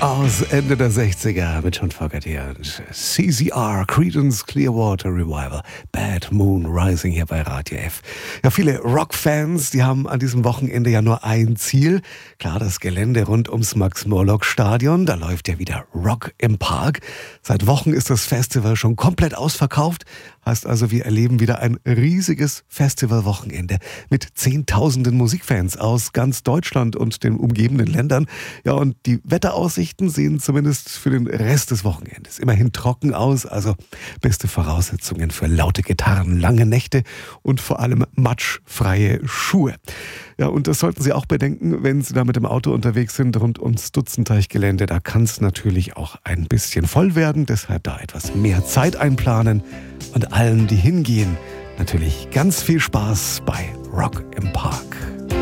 Aus Ende der 60er mit John Fogerty und CCR, Creedence Clearwater Revival, Bad Moon Rising hier bei Radio F. Ja, viele Rockfans, die haben an diesem Wochenende ja nur ein Ziel. Klar, das Gelände rund ums Max-Morlock-Stadion, da läuft ja wieder Rock im Park. Seit Wochen ist das Festival schon komplett ausverkauft. Heißt also, wir erleben wieder ein riesiges Festivalwochenende mit Zehntausenden Musikfans aus ganz Deutschland und den umgebenden Ländern. Ja, und die Wetteraussichten sehen zumindest für den Rest des Wochenendes immerhin trocken aus. Also beste Voraussetzungen für laute Gitarren, lange Nächte und vor allem matschfreie Schuhe. Ja, und das sollten Sie auch bedenken, wenn Sie da mit dem Auto unterwegs sind rund ums Dutzendteichgelände. Da kann es natürlich auch ein bisschen voll werden. Deshalb da etwas mehr Zeit einplanen. Und allen, die hingehen, natürlich ganz viel Spaß bei Rock im Park.